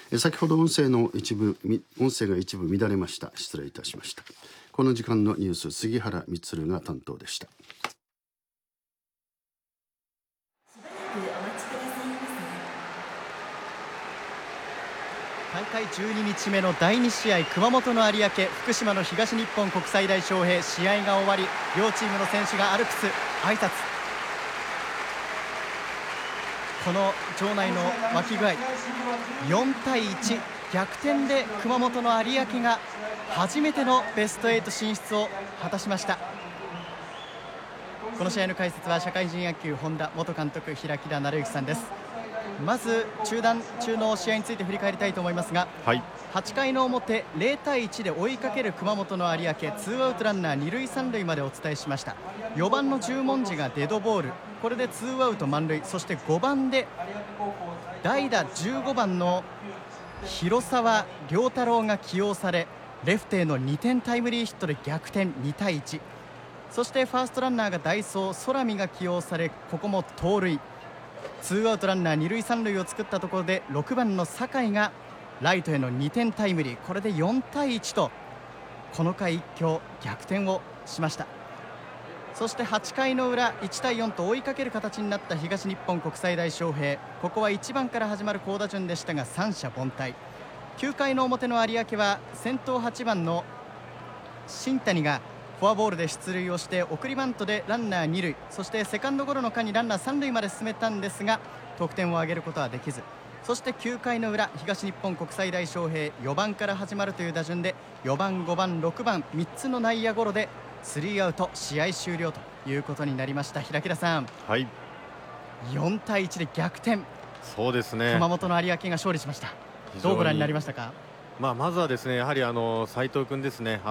先ほど音声が一部乱れました。失礼いたしました。この時間のニュース、杉原充が担当でした。 大会12日目の第2試合、熊本の有明、福島の東日本国際大翔平、試合が終わり、両チームの選手がアルプス挨拶。この場内の沸き具合、4対1、逆転で熊本の有明が初めてのベスト8進出を果たしました。この試合の解説は社会人野球ホンダ元監督、平木田成之さんです。まず中断中の試合について振り返りたいと思いますが、8回の表0対1で追いかける熊本の有明、ツーアウトランナー2塁3塁までお伝えしました。4番の十文字がデッドボール、これでツーアウト満塁。そして5番で代打15番の広沢涼太郎が起用され、レフトへの2点タイムリーヒットで逆転2対1。そしてファーストランナーが代走空見が起用され、ここも盗塁。ツーアウトランナー2塁3塁を作ったところで6番の酒井がライトへの2点タイムリー、これで4対1とこの回一挙逆転をしました。そして8回の裏1対4と追いかける形になった東日本国際大翔平、ここは1番から始まる好打順でしたが三者凡退。9回の表の有明は先頭8番の新谷がフォアボールで出塁をして送りバントでランナー2塁、そしてセカンドゴロの間にランナー3塁まで進めたんですが得点を挙げることはできず、そして9回の裏東日本国際大翔平4番から始まるという打順で4番5番6番3つの内野ゴロでスリーアウト、試合終了ということになりました。平木田さん、4対1で逆転。 そうですね、 熊本の有明が勝利しました。どうご覧になりましたか？ まずはですね、やはり斉藤君ですね、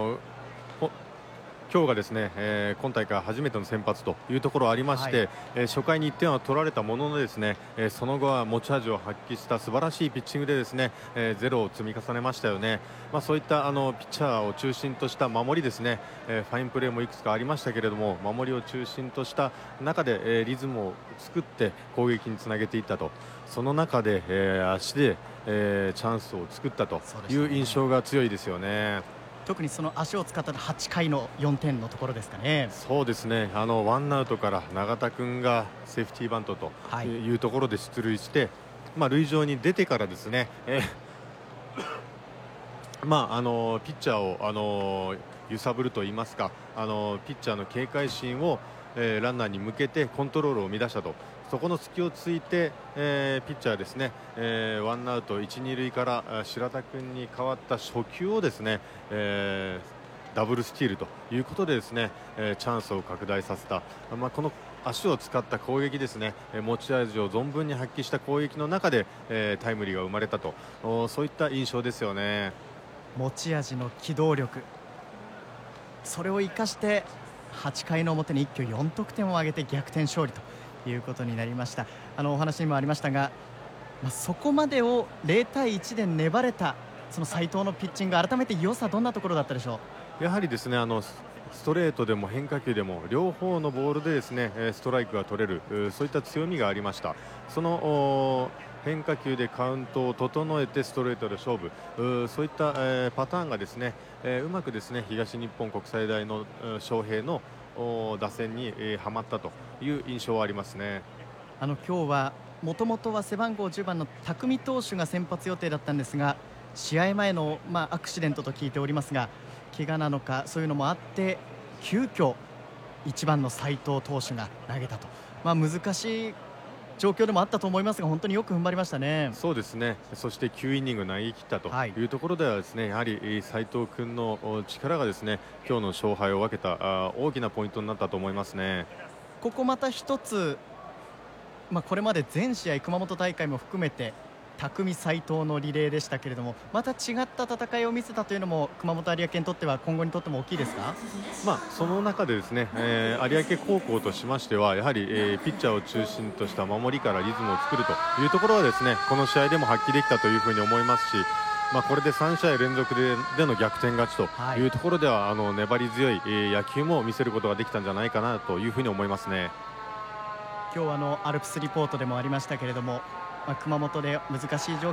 今日がですね、今大会初めての先発というところありまして、初回に1点は取られたもののですね、その後は持ち味を発揮した素晴らしいピッチングでですね、ゼロを積み重ねましたよね。そういったピッチャーを中心とした守りですね、ファインプレーもいくつかありましたけれども、守りを中心とした中で、リズムを作って攻撃につなげていったと、その中で、足で、チャンスを作ったという印象が強いですよね。 特にその足を使った8回の4点のところですかね。 そうですね、ワンアウトから永田君がセーフティーバントというところで出塁して、塁上に出てからですね、ピッチャーを揺さぶるといいますか、ピッチャーの警戒心を、ランナーに向けてコントロールを乱したと、そこの隙をついて、ピッチャーですね、ワンアウト1、2塁から白田君に代わった初球をですね、ダブルスチールということでですね、チャンスを拡大させた、この足を使った攻撃ですね、持ち味を存分に発揮した攻撃の中で、タイムリーが生まれたと、そういった印象ですよね。 持ち味の機動力、それを生かして8回の表に一挙4得点を挙げて逆転勝利ということになりました。お話にもありましたが、そこまでを0対1で粘れたその斉藤のピッチング、改めて良さどんなところだったでしょう？ やはりですね、ストレートでも変化球でも両方のボールでですねストライクが取れる、そういった強みがありました。その変化球でカウントを整えてストレートで勝負、そういった、パターンがですね、うまくですね東日本国際大の翔平の打線に、はまったという印象はありますね。 今日はもともとは背番号10番の匠投手が先発予定だったんですが、試合前の、アクシデントと聞いておりますが、怪我なのかそういうのもあって急遽1番の斉藤投手が投げたと、難しい状況でもあったと思いますが、本当によく踏ん張りましたね。 そうですね、そして9イニング投げ切ったというところではですね、やはり斉藤君の力がですね今日の勝敗を分けた大きなポイントになったと思いますね。 ここまた一つ、これまで全試合熊本大会も含めて匠斉藤のリレーでしたけれども、また違った戦いを見せたというのも熊本有明にとっては今後にとっても大きいですか？ その中でですね、有明高校としましてはやはり、ピッチャーを中心とした守りからリズムを作るというところはですねこの試合でも発揮できたというふうに思いますし、これで3試合連続での逆転勝ちというところでは、粘り強い野球も見せることができたんじゃないかなというふうに思いますね。 今日アルプスリポートでもありましたけれども、熊本で難しい状